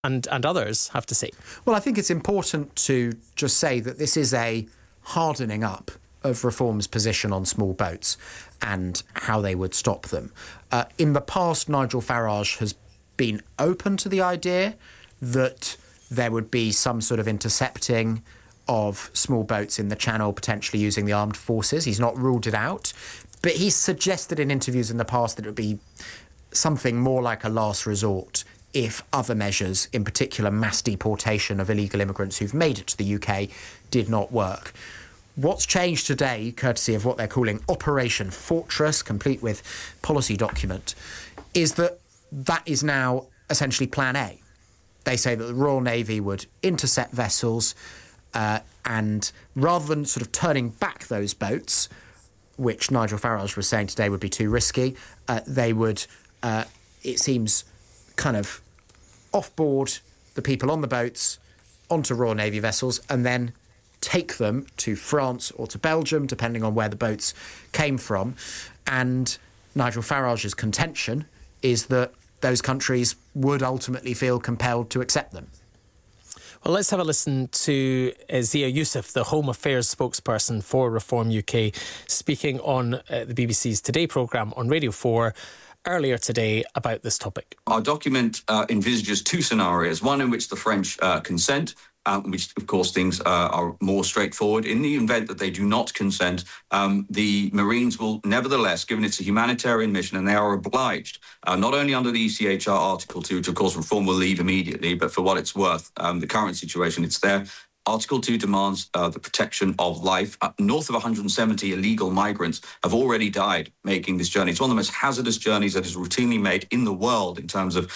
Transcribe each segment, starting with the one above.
and others have to say? Well, I think it's important to just say that this is a hardening up of Reform's position on small boats and how they would stop them. In the past, Nigel Farage has been open to the idea that there would be some sort of intercepting of small boats in the Channel, potentially using the armed forces. He's not ruled it out, but he's suggested in interviews in the past that it would be something more like a last resort if other measures, in particular mass deportation of illegal immigrants who've made it to the UK, did not work. What's changed today, courtesy of what they're calling Operation Fortress, complete with policy document, is that is now essentially Plan A. They say that the Royal Navy would intercept vessels and rather than sort of turning back those boats, which Nigel Farage was saying today would be too risky, they would, it seems, kind of offboard the people on the boats onto Royal Navy vessels and then take them to France or to Belgium, depending on where the boats came from. And Nigel Farage's contention is that those countries would ultimately feel compelled to accept them. Well, let's have a listen to Zia Youssef, the Home Affairs spokesperson for Reform UK, speaking on the BBC's Today programme on Radio 4 earlier today about this topic. Our document envisages two scenarios, one in which the French consent, which, of course, things are more straightforward. In the event that they do not consent, the Marines will nevertheless, given it's a humanitarian mission, and they are obliged, not only under the ECHR Article 2, which, of course, Reform will leave immediately, but for what it's worth, the current situation, it's there. Article 2 demands the protection of life. North of 170 illegal migrants have already died making this journey. It's one of the most hazardous journeys that is routinely made in the world in terms of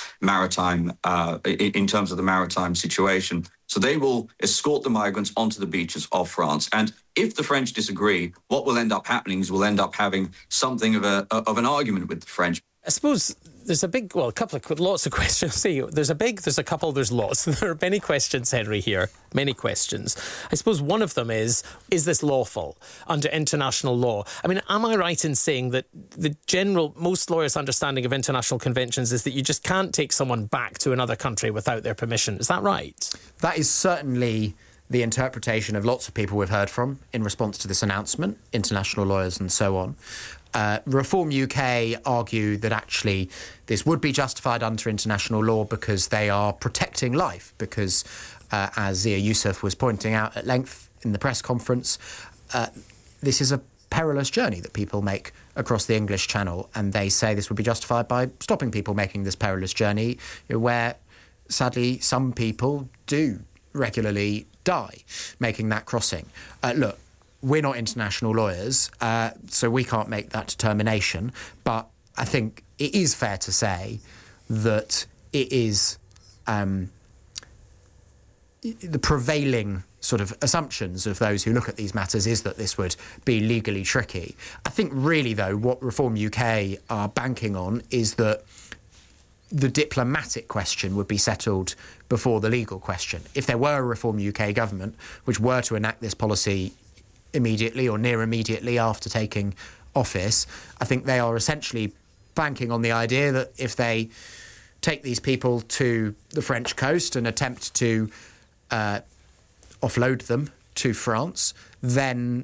the maritime situation. So they will escort the migrants onto the beaches of France. And if the French disagree, what will end up happening is we'll end up having something of an argument with the French. I suppose there's lots of questions. See, there's a couple, there's lots. There are many questions, Henry, here. Many questions. I suppose one of them is this lawful under international law? I mean, am I right in saying that most lawyers' understanding of international conventions is that you just can't take someone back to another country without their permission? Is that right? That is certainly the interpretation of lots of people we've heard from in response to this announcement, international lawyers and so on. Reform UK argue that actually this would be justified under international law because they are protecting life, because as Zia Youssef was pointing out at length in the press conference, this is a perilous journey that people make across the English Channel, and they say this would be justified by stopping people making this perilous journey, where sadly some people do regularly die making that crossing. Look, we're not international lawyers, so we can't make that determination. But I think it is fair to say that it is the prevailing sort of assumptions of those who look at these matters is that this would be legally tricky. I think really, though, what Reform UK are banking on is that the diplomatic question would be settled before the legal question. If there were a Reform UK government which were to enact this policy immediately or near immediately after taking office, I think they are essentially banking on the idea that if they take these people to the French coast and attempt to offload them to France, then